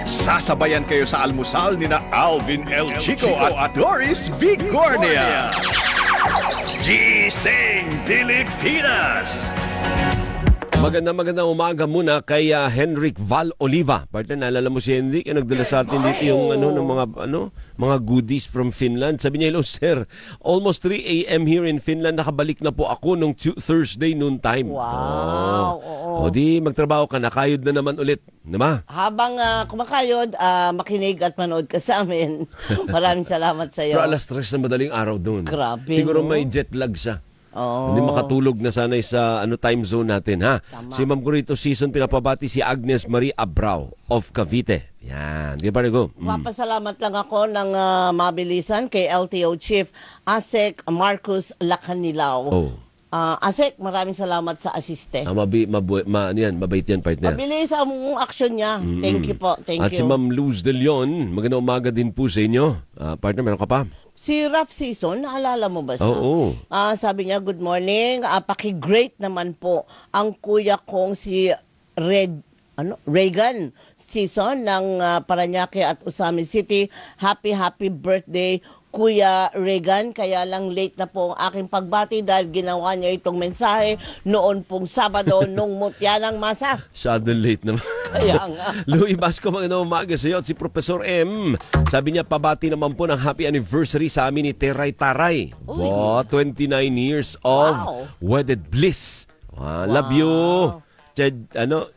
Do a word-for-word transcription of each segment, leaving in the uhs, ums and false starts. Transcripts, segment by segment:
Sasabayan kayo sa almusal ni na Alvin El Chico at Doris Bigornia. Gising Pilipinas! Magandang magandang umaga muna kay uh, Henrik Val Oliva. Partner, naalala mo si Henrik? Yung nagdala sa atin dito yung ano, ng mga, ano, mga goodies from Finland. Sabi niya, hello sir, almost three a m here in Finland. Nakabalik na po ako nung Thursday noon time. Wow. Oh. O di, magtrabaho ka, nakayod na naman ulit. Diba? Habang uh, kumakayod, uh, makinig at manood ka sa amin. Maraming salamat sa iyo. Pero alas tres na madaling araw doon. Grabe, Siguro no? may jet lag siya. Oh. Hindi makatulog na sanay sa ano time zone natin, ha? Tama. Si Ma'am Gurito Season, pinapabati si Agnes Marie Abrao of Cavite. Yan. Di ba go? Mm. Papasalamat lang ako ng uh, mabilisan kay L T O Chief Asek Marcus Lacanilaw. Oh. Uh, Asek, maraming salamat sa asiste. Ah, mabi, mabu, ma, ano yan, mabait yan, partner. Mabilis ang action niya. Mm. Thank you po. Thank At you. si Ma'am Luz De Leon, magandang umaga din po sa inyo. Uh, partner, meron ka pa? Si Rough Season, naalala mo ba siya? Oo. Ah, sabi niya, good morning. Ah, paki-great naman po ang kuya kong si Red ano Reagan Season ng uh, Parañaque at Usami City. Happy happy birthday Kuya Reagan. Kaya lang late na po ang aking pagbati dahil ginawa niya itong mensahe noon pong Sabado nung mutya ng masa. Shadow late naman. Kaya nga. Louie Basco, magandang umaga sa iyo. At si Professor M, sabi niya, pabati naman po ng happy anniversary sa amin ni Teray Taray. Wow, twenty-nine years of Wow. wedded bliss. Wow, love you. Chad, ano,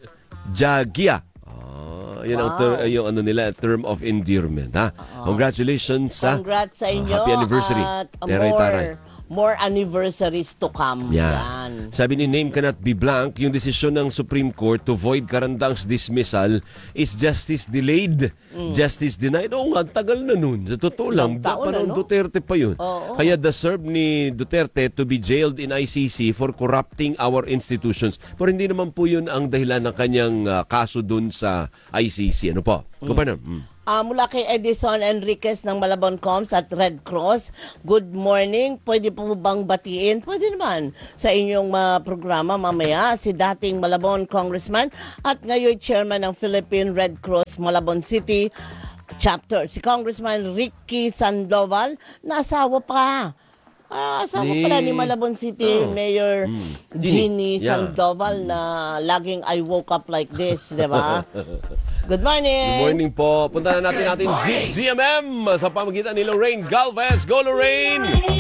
Jagia. Oh, yun ang Wow. ter- yung ano nila, term of endearment. Ha? Congratulations sa Congrats sa inyo. happy anniversary. At Teray more, Taray. more anniversaries to come. Yan. Yan. Sabi ni Name Cannot Be Blank, yung desisyon ng Supreme Court to void Karandang's dismissal is justice delayed, justice denied. Oo nga, tagal na nun. Sa totoo lang, Ilang taon da, parang na, no? Duterte pa yun. Oo. Kaya deserve ni Duterte to be jailed in I C C for corrupting our institutions. Pero hindi naman po yun ang dahilan ng kanyang uh, kaso dun sa I C C. Ano po? Governor? Mm. Uh, mula kay Edison Enriquez ng Malabon Coms at Red Cross, good morning. Pwede po bang batiin? Pwede naman sa inyong uh, programa mamaya si dating Malabon Congressman at ngayon Chairman ng Philippine Red Cross Malabon City Chapter, si Congressman Ricky Sandoval, na asawa pa. Ah, asawa Ni- pala ni Malabon City Oh. Mayor Mm. Jeannie Yeah. Sandoval na laging I woke up like this, di ba? Good morning! Good morning po. Punta na natin natin Z- ZMM sa pamagitan ni Lorraine Galvez. Go, Lorraine!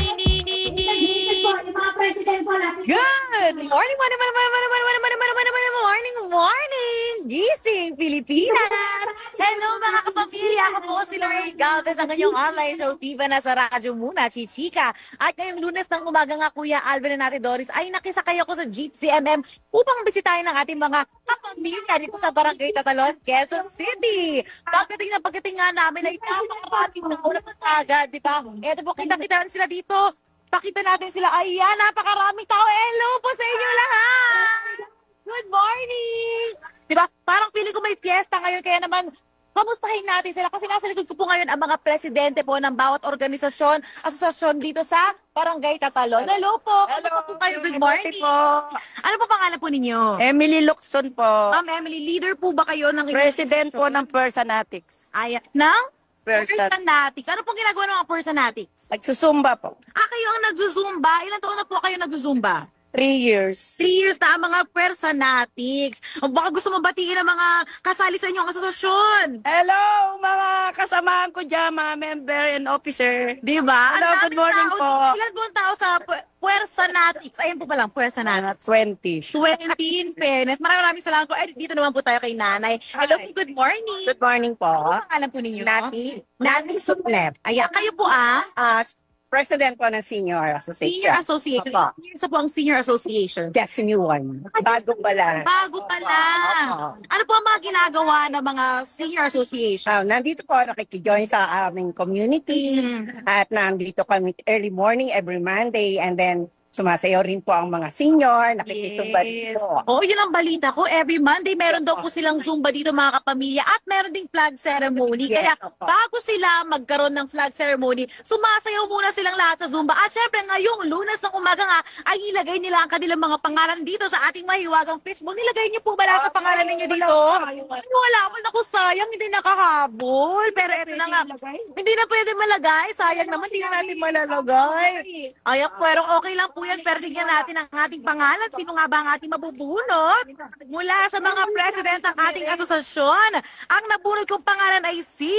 Good morning, morning, morning, morning, morning, morning, morning, morning, morning, morning, morning, Gising Pilipinas! Hello mga kapamilya, ako po si Lorraine Galvez, ang inyong online show Diva na sa radyo muna, Chichika. At ngayong lunes ng umaga nga, Kuya Alvin na natin Doris, ay nakisakay ako sa Jeep C M M upang bisitahin ng ating mga kapamilya dito sa Barangay Tatalon, Quezon City. Pagdating na pagdating nga namin ay napakaraming na ulang agad, di ba? Eto po, kita-kitaan sila dito. Pakita natin sila. Ayan, napakaraming tao. Hello po sa inyo lahat! Good morning! Diba? Parang feeling ko may fiesta ngayon. Kaya naman, kamustahin natin sila. Kasi nasa likod ko po ngayon ang mga presidente po ng bawat organisasyon, asosasyon dito sa Barangay Tatalon. Hello po! Kamusta po kayo? Good morning! po. Ano po pangalan po ninyo? Emily Locson po. Ma'am Emily, leader po ba kayo ng... President po ng Persanatics. Ayan. Ng? Person. Personatics. Ano pong ginagawa ng mga Personatics? Nagsusumba po. Ah, kayo ang nagzuzumba. Ilan taon na po kayo nagzuzumba? Three years. Three years na ang mga Personatics. O baka gusto mo batiin ang mga kasali sa inyong asosasyon. Hello, mga kasamahan ko dyan, mga member and officer. Di ba? Hello, Ang good daming morning tao, po. Ilan po ang tao sa Pu- Personatics? Ayan po palang, Personatics. Mga twenty. twenty in fairness. Maraming maraming salamat po. Eh, dito naman po tayo kay Nanay. Hello po, good morning. Good morning po. Ano po pangalan po ninyo? Nati. Nati Supnet. Ayan, kayo po ah. As President po ng Senior Association. Senior Association. Opo. Senior sa po ang Senior Association. That's a new one. Bago pala. Bago pala. Opo. Ano po ang mga ginagawa ng mga Senior Association? Ah, nandito po nakikijoin sa aming community Mm. at nandito kami early morning every Monday and then Sumasayaw rin po ang mga senior, nakikitumba dito. Oo, yun ang balita ko. Every Monday, meron daw po silang Zumba dito mga kapamilya at meron ding flag ceremony. Kaya Yes, opo. bago sila magkaroon ng flag ceremony, sumasayaw muna silang lahat sa Zumba. At syempre ngayong Lunes ng umaga nga, ay nilagay nila ang kanilang mga pangalan dito sa ating mahiwagang fishbowl. Nilagay niyo po ba lahat ng pangalan ninyo dito? Ay, wala mo. Naku, sayang, hindi nakahabol. Pero eto na nga, hindi na pwede malagay. Sayang naman, hindi na natin malalagay. Ay, pero okay lang po yan. Pero tignan natin ang ating pangalan. Sino nga ba ang ating mabubunot? Mula sa mga president ng ating asosasyon, ang nabunot kong pangalan ay si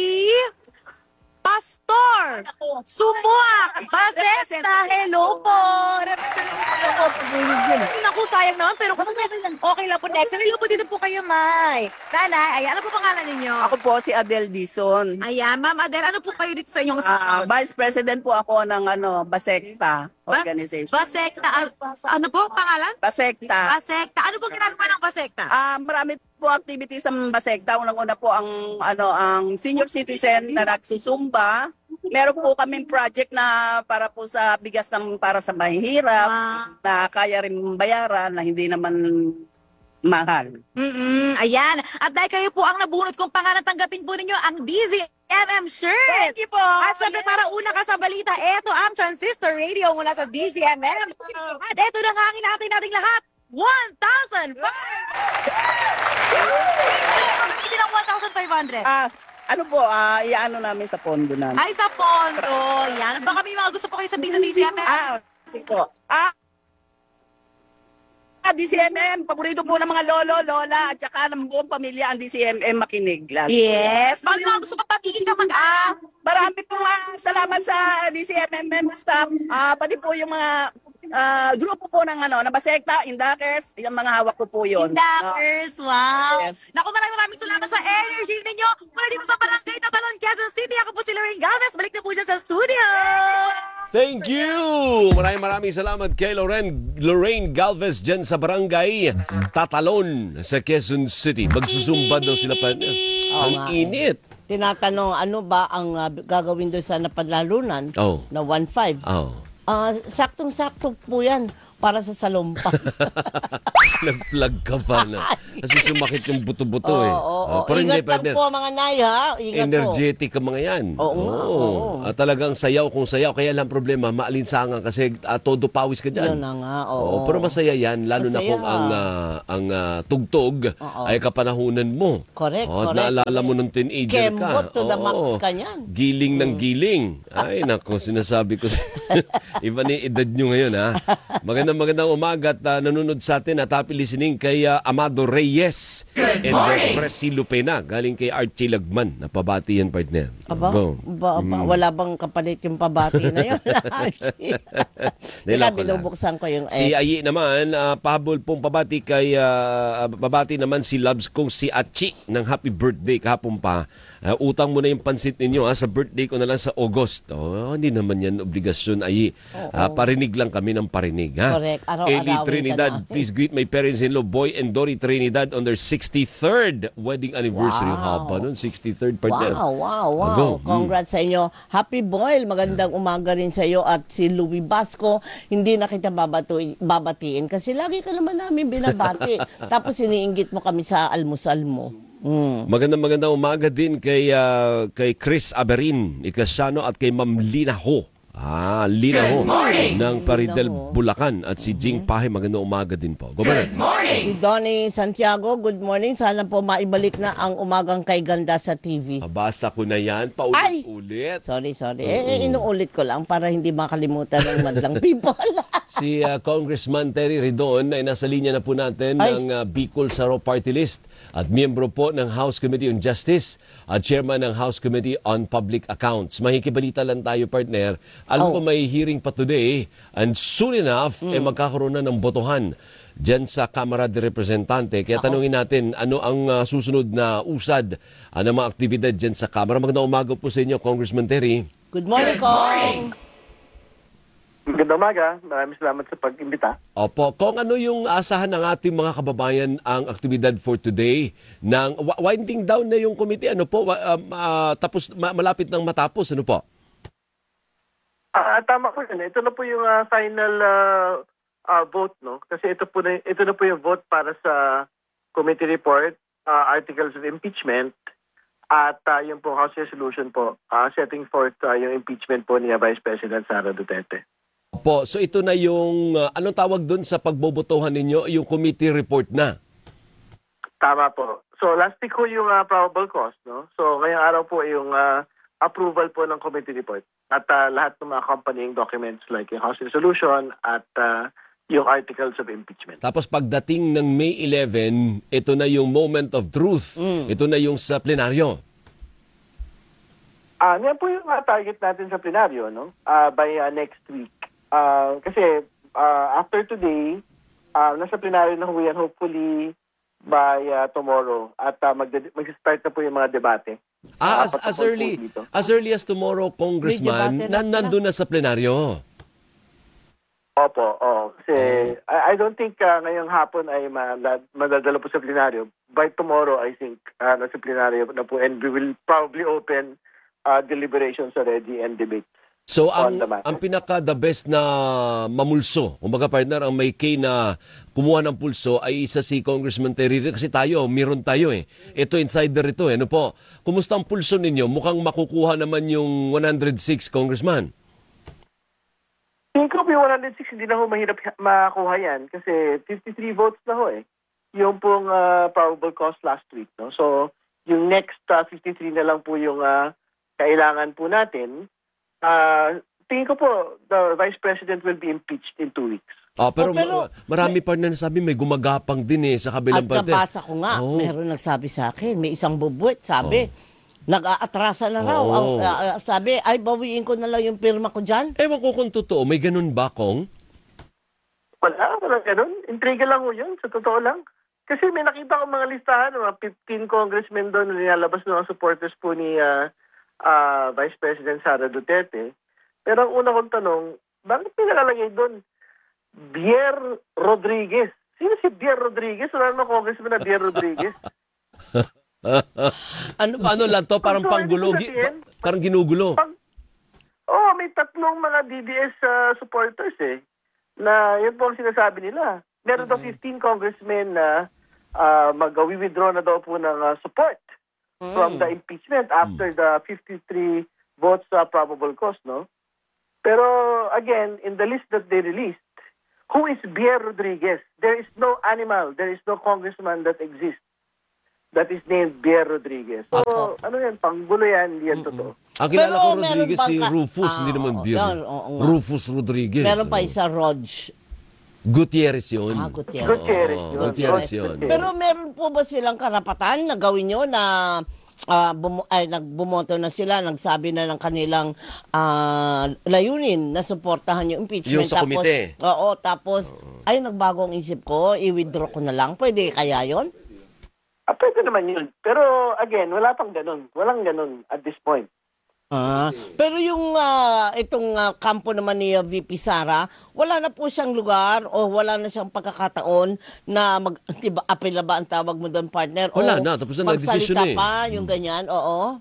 Pastor Sumuak Basesta. Hello po. Representative po. Naku, sayang naman. Pero kasi okay lang po next. Hello po dito po kayo, May. Nanay, ayan, ano po pangalan ninyo? Ako po si Adele Dizon. Ayan, Ma'am Adele, ano po kayo dito sa inyong Ah, asosasyon? Vice President po ako ng ano, Basekta organization. Basekta. Al- Ano po pangalan? Basekta. Basekta. Ano po ginagawa ng Basekta? Ah, marami po activities sa Basekta. Unang-una po ang ano, ang senior citizen na nagsusumba. Meron po kaming project na para po sa bigas ng para sa mahihirap Wow. na kaya rin bayaran na hindi naman mahal. Mm-mm, ayan. At dahil kayo po ang nabunot kong pangalan, tanggapin po ninyo ang D Z M M shirt. Thank you po. At syempre para una ka sa balita, eto ang Transistor Radio mula sa D Z M M. At eto na nga ang inaantay nating lahat. one thousand five hundred! Hindi lang one thousand five hundred. Ah, ano po, ah, iano namin sa pondo namin. Ay, sa pondo. Yan. Baka may mga gusto po kayo sabihin sa D Z M M. Ah, sige po. Ah, ah, D C M M, paborito po ng mga lolo, lola, at saka ng buong pamilya ang D C M M makinig. Lalo. Yes. Baka may mga gusto pa patigin ka mag Ah, marami po ah, salamat sa D C M M staff. Ah, pati po yung mga ah, grupo po ng ano, na Basekta, Indakers, yung mga hawak ko po yun. Indakers, wow. Yes. Naku, maraming maraming salamat sa energy ninyo. Mula dito sa Barangay Tatalon, Quezon City. Ako po si Lorraine Galvez. Balik na po dyan sa studio. Thank you! Maraming maraming salamat kay Lorraine, Lorraine Galvez dyan sa barangay Tatalon sa Quezon City. Magsusumbad daw sila pa. Ang nga. init. Tinatanong, ano ba ang ah, gagawin doon sa napadlalunan Oh. na one five? Oh. Ah, saktong-sakto po yan para sa salumpas. Nag-plug ka pa na. Kasi sumakit yung buto-buto Oo, eh. oo, Oh, oo. pero hindi, Ingat lang partner. po mga nay, ha? Ingat po. Energetic ka mga yan. Oo nga, oo. At talagang sayaw kung sayaw. Kaya lang problema, maalinsangan kasi ah, todo pawis ka dyan. Yun na nga, oo. Pero masaya yan, lalo na Masaya. kung ang ah, ang ah, tugtog Oo. ay kapanahunan mo. Correct, Oh, at correct. naalala mo nung teenager ka. Kembot to the Oo. max ka niyan. Giling ng giling. Ay, nako, sinasabi ko. sa- Iba ni edad nyo ngayon, ha? Magandang magandang umaga at ah, nanonood sa atin at happy listening kay ah, Amado Reyes and Presi Lupena. Galing kay Archie Lagman. Napabati yan, partner. Aba, Go. ba, ba, wala bang kapalit yung pabati na yun? Teka, Niloko lang. binubuksan ko yung Si ex. Ayi naman, ah, pahabol pong pabati kay, ah, babati naman si Loves kong si Achi ng happy birthday kahapon pa. Ah, utang mo na yung pansit ninyo ha, sa birthday ko na lang sa August. Oh, hindi naman yan obligasyon, Ayi. Ah, parinig lang kami ng parinig. Ha? Correct. Araw-arawin Eli ka Trinidad, namin. please greet my parents-in-law, Boy and Dory Trinidad on their sixty-third wedding anniversary. Wow. Haba nun, sixty-third partner. Wow, wow, wow. Ah, go. Mm. Congrats sa inyo. Happy Boil, magandang umaga rin sa iyo. At si Louie Basco, hindi na kita babatu- babatiin kasi lagi ka naman namin binabati. Tapos iniinggit mo kami sa almusal mo. Mm. Magandang magandang umaga din kay ah, kay Chris Aberin, Ikasyano at kay Ma'am Lina Ho. Ah, Lina Ho ng Paridel, Ho. Bulacan at si Jing Pahe, magandang umaga din po. Gobernador. Si Donnie Santiago, good morning. Sana po maibalik na ang umagang kay ganda sa T V. Mabasa ko na yan, paulit-ulit. Sorry, sorry. Eh, eh, inuulit ko lang para hindi makalimutan ng madlang people. Si ah, Congressman Terry Ridon ay nasa linya na po natin Ay. ng ah, Bicol Saro Party List at miyembro po ng House Committee on Justice at chairman ng House Committee on Public Accounts. Mahikibalita lang tayo, partner. Alam Oh. ko may hearing pa today and soon enough, eh, magkakaroon na ng botohan dyan sa Kamara de Representante. Kaya tanungin natin, ano ang ah, susunod na usad ah, ng mga aktibidad dyan sa Kamara. Magandang umaga po sa inyo, Congressman Terry. Good morning, Kong. Magandang umaga. Maraming salamat sa pag-imbita. Opo, kung ano yung asahan ng ating mga kababayan ang aktibidad for today ng wa- winding down na yung committee, ano po, wa- um, ah, tapos ma- malapit nang matapos, ano po? Ah, tama po yun. Ito na po yung ah, final ah, ah, vote, no? Kasi ito po na, ito na po yung vote para sa committee report, ah, articles of impeachment, at ah, yung po House resolution po, ah, setting forth ah, yung impeachment po ni Vice President Sara Duterte. Po, so ito na yung, uh, anong tawag doon sa pagbobotohan ninyo, yung committee report na? Tama po. So last week po yung ah, probable cause, no? So ngayong araw po yung ah, approval po ng committee report at ah, lahat ng mga accompanying documents like yung House resolution at ah, yung articles of impeachment. Tapos pagdating ng May eleven, ito na yung moment of truth. Ito na yung sa plenaryo. Ah, yan po yung ah, target natin sa plenaryo, no? Ah, by ah, next week. Ah, kasi ah, after today, ah, nasa plenaryo na ho yan hopefully by ah, tomorrow at uh, magde- mag-start na po yung mga debate. Ah, as, Ah, as patungkol po early dito. as early as tomorrow, Congressman, May debate na nan pala. nandun na sa plenaryo. Opo, oh. Kasi I, I don't think ah, ngayong hapon ay ma- madadala po sa plenaryo. By tomorrow, I think, uh, nasa plenaryo na po and we will probably open ah, deliberations already and debate. So On ang the matter. ang pinaka the best na mamulso, kumbaga partner, ang may kay na kumuha ng pulso ay isa si Congressman Terry kasi tayo, meron tayo eh. Ito insider ito eh. Ano po? Kumusta ang pulso ninyo? Mukhang makukuha naman yung one hundred six, Congressman. Tingin ko po yung one hundred six hindi na ho mahirap ha- makakuha yan kasi fifty-three votes na ho eh. Yung pong ah, probable cause last week. No? So, yung next ah, fifty-three na lang po yung ah, kailangan po natin. Ah, tingin ko po, the Vice President will be impeached in two weeks. Ah, pero, Oh, pero- ma- marami pa na nasabi may gumagapang din eh sa At kabilang parte. nabasa ko nga, Oo. meron nagsabi sa akin, may isang bubuit, sabi, nag-aatrasa na raw. Oo. Ang, ah, ah, sabi, ay, bawiin ko na lang yung pirma ko dyan. Ewan ko kung totoo, may ganun ba, Kong? Wala, wala ganun. Intriga lang ho yun, sa totoo lang. Kasi may nakita ko mga listahan, mga fifteen congressmen doon na nilalabas ng mga supporters po ni ah, ah, Vice President Sara Duterte. Pero ang una kong tanong, bakit may nakalagay doon? Bier Rodriguez. Sino si Bier Rodriguez? Wala namang congressman na Bier Rodriguez. Ano ba? Ano lang to, parang So, panggulo, ibig gi- sabihin, parang ginugulo. Pag, oh, may tatlong mga D D S ah, supporters eh. Na yun po ang sinasabi nila. Meron daw fifteen congressmen na uh, mag-withdraw na daw po ng ah, support from the impeachment after the fifty-three votes sa probable cause, no? Pero again, in the list that they released, who is Bier Rodriguez? There is no animal, there is no congressman that exists that is named Bier Rodriguez. So, ano yan, panggulo yan, hindi yan totoo. Ang kilala Pero ko meron Rodriguez bang si ka- Rufus, Ah, hindi naman oo, Beer. yan, oo nga. Rufus Rodriguez. Meron pa Oo. isa, Rog. Gutierrez yun. Ah, Gutierrez. Gutierrez Oo, yun. Gutierrez Rod yun. Gutierrez. Pero meron po ba silang karapatan na gawin nyo na ah, bumo- ay, nagbumoto na sila, nagsabi na ng kanilang ah, layunin na suportahan yung impeachment. Yung sa tapos, komite. Oo, tapos, ay, nagbago ang isip ko, i-withdraw ko na lang. Pwede kaya yon? Ah, pwede naman yun. Pero again, wala pang ganun. Walang ganun at this point. Ah, pero yung ah, itong ah, kampo naman ni ah, V P Sara, wala na po siyang lugar o wala na siyang pagkakataon na mag, diba, apela ba ang tawag mo doon, partner? Wala O na, tapos na nag-desisyon magsalita na eh. pa, yung ganyan, oo.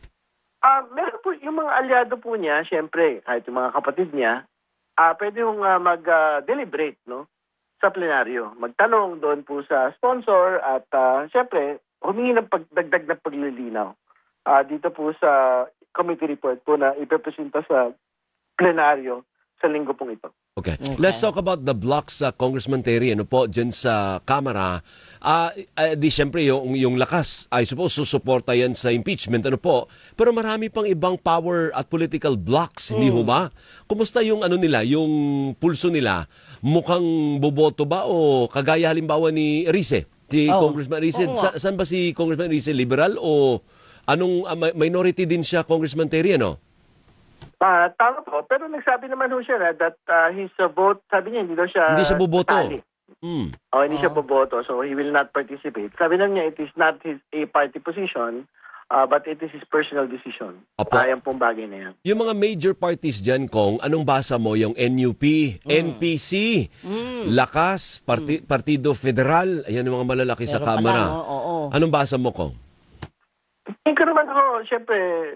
Ah, meron po yung mga aliado po niya, syempre, kahit yung mga kapatid niya, ah pwede yung ah, mag-deliberate, no? Sa plenaryo. Magtanong doon po sa sponsor at ah, syempre, humingi ng pagdagdag na paglilinaw. Ah, dito po sa committee report po na ipepresenta sa plenaryo sa linggo pong ito. Okay. Let's talk about the blocks sa Congressman Terry. Ano po, dyan sa Kamara. Ah, ah, di siyempre, yung, yung lakas, I suppose, susuporta yan sa impeachment. Ano po? Pero marami pang ibang power at political blocks, hindi ho ba? Kumusta yung ano nila, yung pulso nila? Mukhang boboto ba o kagaya halimbawa ni Rize? Si Oh. Congressman Rize. Oo Sa, nga. saan ba si Congressman Rize? Liberal o anong ah, mi- minority din siya, Congressman Terry, ano? Ah, tama po. Pero nagsabi naman ho siya na that ah, his uh, vote, sabi niya, hindi daw siya Hindi siya boboto. sasali. Hmm. O, hindi siya boboto, so he will not participate. Sabi lang niya, it is not his a party position, ah, but it is his personal decision. Apo. Ah, yung pong bagay na yan. Yung mga major parties dyan, Kong, anong basa mo? Yung N U P, N P C, Lakas, Parti- Partido Federal, ayan yung mga malalaki sa Meron pala, Kamara. no? Oo. Anong basa mo, Kong? Tingin ko naman ako, syempre,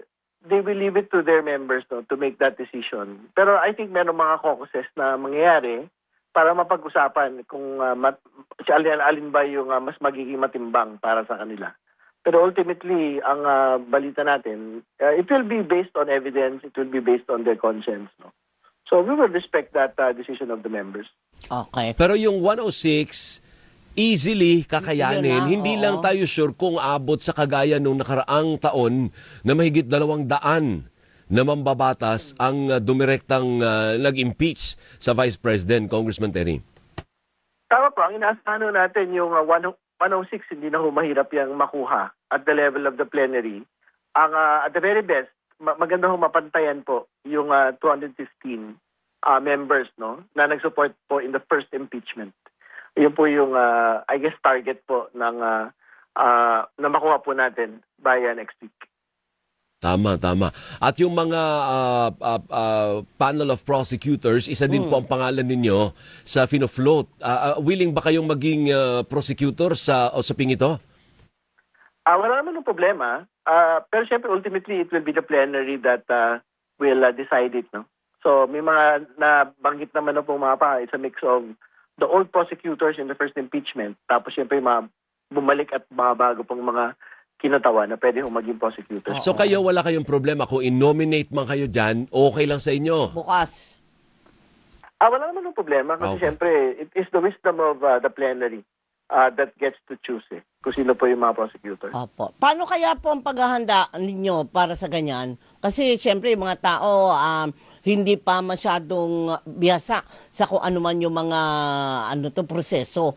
they will leave it to their members no, to make that decision. Pero I think meron mga caucuses na mangyayari para mapag-usapan kung uh, mat, alin, alin ba yung uh, mas magiging matimbang para sa kanila. Pero ultimately, ang uh, balita natin, uh, it will be based on evidence, it will be based on their conscience. No? So we will respect that uh, decision of the members. Okay. Pero yung one oh six, easily kakayanin. Yun na, Hindi oo. lang tayo sure kung abot sa kagaya nung nakaraang taon na mahigit dalawang daan na mambabatas ang uh, dumirektang uh, nag-impeach sa Vice President, Congressman Terry. Tama po, ang inaasahan natin yung uh, one oh six, hindi na ho mahirap yung makuha at the level of the plenary. Ang uh, at the very best, ma- maganda ho mapantayan po yung uh, two hundred fifteen uh, members no na nag-support po in the first impeachment. Yun po yung, uh, I guess, target po ng, uh, uh, na makuha po natin by uh, next week. Tama, tama. At yung mga uh, uh, uh, panel of prosecutors, isa din po ang pangalan ninyo sa fino-float. Uh, uh, willing ba kayong maging uh, prosecutor sa usaping ito? Uh, wala naman ng problema. Uh, pero syempre, ultimately, it will be the plenary that uh, will uh, decide it. No? So may mga nabanggit naman na po mga pa. It's a mix of the old prosecutors in the first impeachment, tapos siyempre mga bumalik at mga bago pang mga kinatawa na pwede hong maging prosecutors. So kayo, wala kayong problema kung in-nominate man kayo dyan, okay lang sa inyo? Bukas. Ah, wala naman ng problema kasi Okay. siyempre it is the wisdom of uh, the plenary uh, that gets to choose eh, kung sino po yung mga prosecutors. Opo. Paano kaya po ang paghahanda ninyo para sa ganyan? Kasi siyempre yung mga tao um, hindi pa masyadong biyasa sa kung ano man yung mga ano to proseso.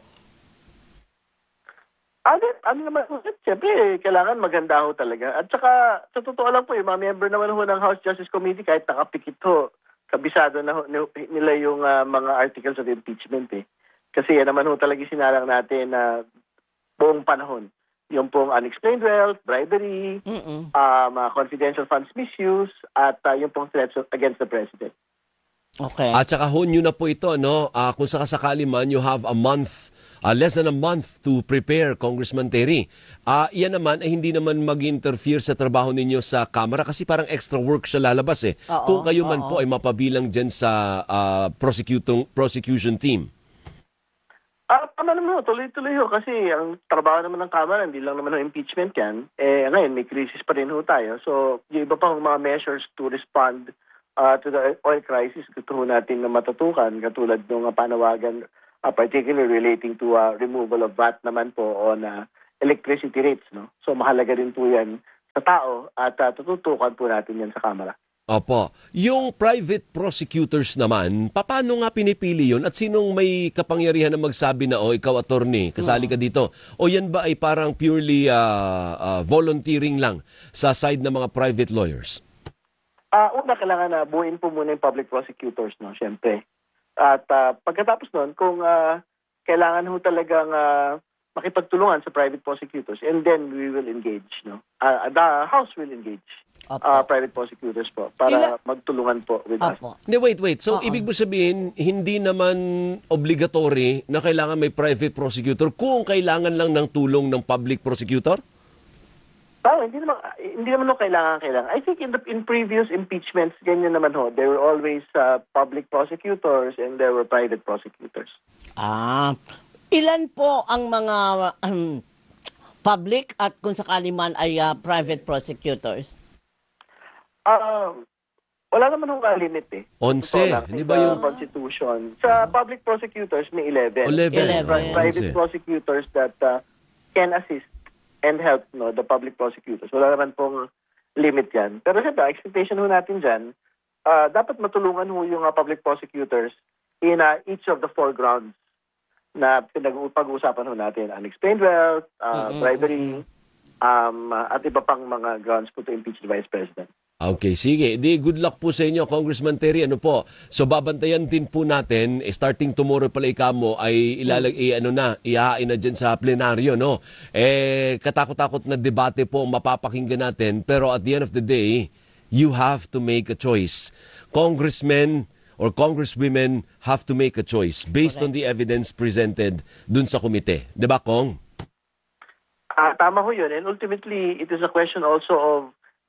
Ano, ano naman, siyempre, kailangan maganda ho talaga. At saka, sa totoo lang po, yung mga member naman ho ng House Justice Committee, kahit nakapikit ho, kabisado na ho, nila yung uh, mga articles of impeachment eh. Kasi yan naman ho talaga sinalang natin na uh, buong panahon. Yung pong unexplained wealth, bribery, Mm-mm. um, uh, confidential funds misuse, at uh, yung pong threats against the president. Okay. At saka ho nyo na po ito, no? Uh, kung sakasakali man, you have a month, uh, less than a month to prepare, Congressman Terry. Uh, yan naman, eh, hindi naman mag-interfere sa trabaho ninyo sa Kamara kasi parang extra work siya lalabas eh. Oo, Kung kayo man oo. po ay mapabilang dyan sa uh, prosecuting, prosecution team. Ah, tama naman ho, tuloy-tuloy ho kasi ang trabaho naman ng Kamara, hindi lang naman ng impeachment yan. Eh, ngayon, may crisis pa rin ho tayo. So, yung iba pang mga measures to respond uh, to the oil crisis, gusto ho natin na matutukan, katulad ng uh, panawagan, uh, particularly relating to uh, removal of V A T naman po on uh, electricity rates. No? So, mahalaga rin po yan sa tao at uh, tututukan po natin yan sa Kamara. Opo. Yung private prosecutors naman, paano nga pinipili yun? At sinong may kapangyarihan na magsabi na, oh, ikaw attorney, kasali ka dito? O yan ba ay parang purely uh, uh, volunteering lang sa side ng mga private lawyers? Ah, una, kailangan na buuin po muna yung public prosecutors, no, syempre. At uh, pagkatapos nun, kung uh, kailangan ho talagang uh, makipagtulungan sa private prosecutors, and then we will engage, no. Uh, the House will engage Opo. uh, private prosecutors po para Ila- magtulungan po with us. Opo. Hindi, wait, wait. So, Oo. ibig mo sabihin, hindi naman obligatory na kailangan may private prosecutor kung kailangan lang ng tulong ng public prosecutor? Tama, hindi naman hindi naman ho kailangan kailangan. I think in the in previous impeachments ganyan naman ho. There were always uh, public prosecutors and there were private prosecutors. Ah, ilan po ang mga um, public at kung sakali man ay uh, private prosecutors? Ah, wala naman hong limit eh. Onse, Totoo lang, hindi in ba the yung- Constitution? Sa public prosecutors may eleven. eleven. Eleven. Pri- private Onse. prosecutors that uh, can assist and help no the public prosecutors. Wala naman pong limit yan. Pero siyempre, expectation ho natin dyan, uh, dapat matulungan ho yung uh, public prosecutors in uh, each of the four grounds na pinag-uusapan ho natin. Unexplained wealth, uh, Mm-mm, bribery, um, uh, at iba pang mga grounds po to impeach the Vice President. Okay, sige. Di, good luck po sa inyo, Congressman Terry. Ano po? So, babantayan din po natin, eh, starting tomorrow pala ikamo, ay ilalag, i, ano na, ihahain na dyan sa plenaryo, no? Eh, katakot-takot na debate po ang mapapakinggan natin. Pero at the end of the day, you have to make a choice. Congressmen or congresswomen have to make a choice based on the evidence presented dun sa komite. Diba, Kong? Ah, tama ho yun. And ultimately, it is a question also of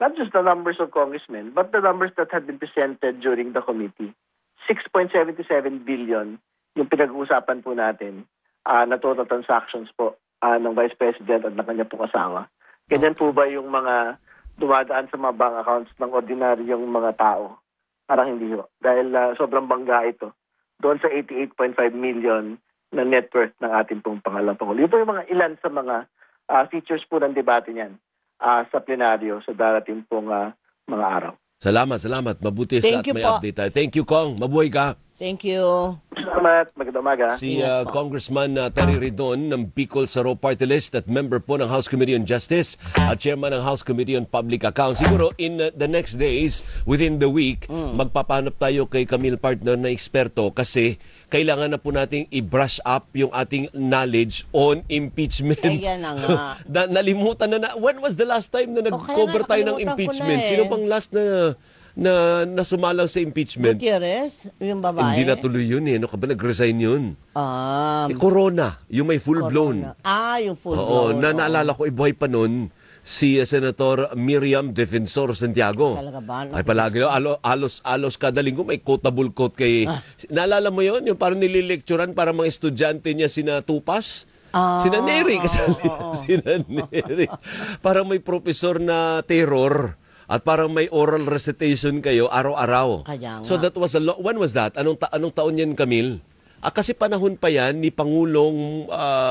not just the numbers of congressmen, but the numbers that had been presented during the committee. six point seven seven billion yung pinag-uusapan po natin uh, na total transactions po uh, ng Vice President at ng kanya pong asawa. Ganyan po ba yung mga dumadaan sa mga bank accounts ng ordinaryong mga tao? Parang hindi ho. Dahil uh, sobrang bangga ito doon sa eighty-eight point five million na net worth ng ating pong pangalang Pangulo. Yun po yung mga ilan sa mga uh, features po ng debate niyan uh, sa plenaryo sa darating pong uh, mga araw. Salamat, salamat. Mabuti sa Thank at you may po. update tayo. Thank you, Kong. Mabuhay ka. Thank you. Salamat. Magandang umaga. Si uh, Congressman uh, Terry Ridon ng Bicol Saro Party List at member po ng House Committee on Justice at chairman ng House Committee on Public Accounts. Siguro in uh, the next days, within the week, mm. magpapanap tayo kay Camille Partner na eksperto kasi kailangan na po nating i-brush up yung ating knowledge on impeachment. Ayan na nga. na, nalimutan na na. When was the last time na nag-cover nga, tayo ng nakalimutan ko na impeachment? eh. Sino bang last na na nasumalaw sa impeachment? Gutierrez, yung babae. Hindi natuloy yun eh. Ano ka ba? Nag-resign yun. Um, Eh, corona, yung may full-blown. Corona. Ah, yung Oo, full-blown. na oo. naalala ko, ibuhay pa nun, si uh, Senator Miriam Defensor Santiago. Talaga ba? Ay palagi, alo, alos, alos kada linggo may quotable quote kay... Ah. Naalala mo yun? Yung parang nililecturan para mga estudyante niya sina Tupas? Ah, Sina Neri, kasali. oo, oo. Sina Neri. Parang may professor na terror. At parang may oral recitation kayo araw-araw. Kaya nga. So that was a lo- when was that? Anong ta- anong taon yan, Camille? Ah, kasi panahon pa yan ni Pangulong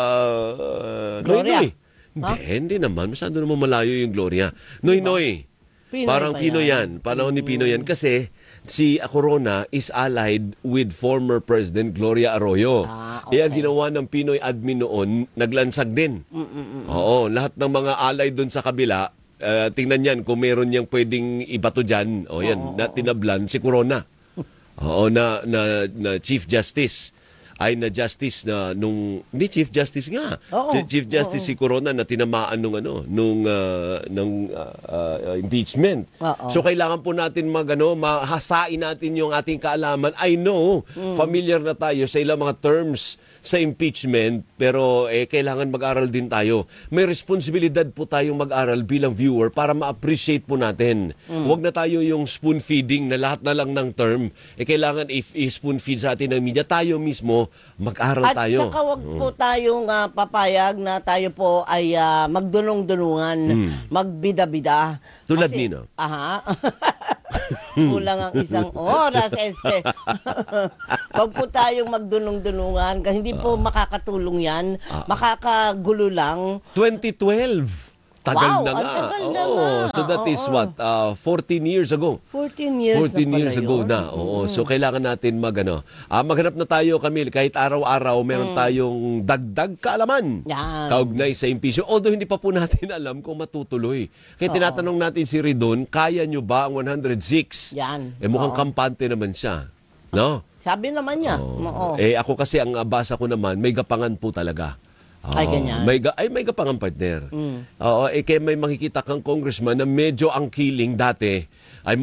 uh, Gloria. Noy Noy. Hindi, hindi naman. Masyado naman malayo yung Gloria. Noy Noy. Pinoy Parang ba Pinoy yan? yan. Panahon ni Pinoy yan. Kasi si Corona is allied with former President Gloria Arroyo. Ah, okay. Kaya ginawa ng Pinoy admin noon, naglansag din. Oo, lahat ng mga allied doon sa kabila, Uh, tingnan yan kung meron niyang pwedeng ibato dyan. O yan, na tinablan si Corona. Oo, na, na, na Chief Justice. Ay na Justice na nung... Hindi, Chief Justice nga. Oo, Si Chief Justice si Corona na tinamaan nung ano, nung, uh, nung uh, uh, impeachment. Oo. So kailangan po natin mag, ano, mahasain natin yung ating kaalaman. I know, familiar na tayo sa ilang mga terms sa impeachment, pero eh, kailangan mag-aral din tayo. May responsibilidad po tayong mag-aral bilang viewer para ma-appreciate po natin. Huwag na tayo yung spoon-feeding na lahat na lang ng term. Eh, kailangan if i-spoon-feed sa atin ng media, tayo mismo, mag-aral At tayo. saka wag po tayong ah, papayag na tayo po ay ah, magdunong-dunungan, magbida-bida. Tulad Kasi- nino? Aha. Kulang ang isang oras, este. Wag po tayong magdunong-dunungan kasi hindi po makakatulong yan. Makakagulo lang. twenty twelve. Tagal Wow, na ang nga. tagal na Oo. nga. So that is Oo. what? Uh, fourteen years ago. fourteen years fourteen na pala years ago yun. na. Oo. So kailangan natin mag ano. Ah, maghanap na tayo, Camille, kahit araw-araw meron tayong dagdag kaalaman. Yan. Kaugnay sa impeachment. Although hindi pa po natin alam kung matutuloy. Kaya tinatanong natin si Ridon, kaya nyo ba ang one hundred six? Yan. Eh mukhang Oo. kampante naman siya. No? Sabi naman niya. Oo. Oo. Eh ako kasi ang ah, basa ko naman, may gapangan po talaga. Ay, Oo. ganyan. May ga- ay, may gapangan partner. Oo, eh, kaya may makikita kang congressman na medyo ang killing dati ay